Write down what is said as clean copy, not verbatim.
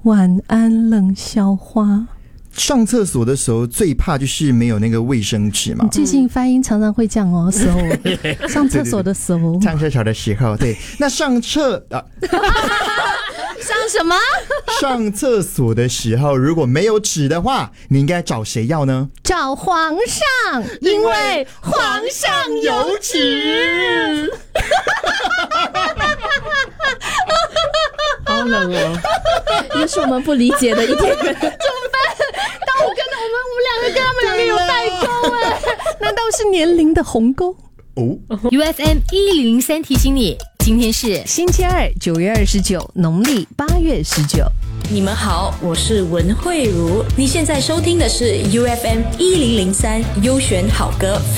晚安冷笑话。 上厕所的时候最怕就是没有那个卫生纸嘛。 你最近发音常常会这样哦，时候上厕所的时候， 上厕所的时候，对，那上什么？上厕所的时候，如果没有纸的话，你应该找谁要呢？ 找皇上，因为皇上有纸。 好冷哦， 又是我们不理解的一点，怎么办？但我们两个跟他们两个有代沟哎，难道是年龄的鸿沟？ 哦 ，UFM 1003提醒你，今天是星期二，9月29，农历8月19。 你们好，我是文慧茹，你现在收听的是 UFM 1003优选好歌。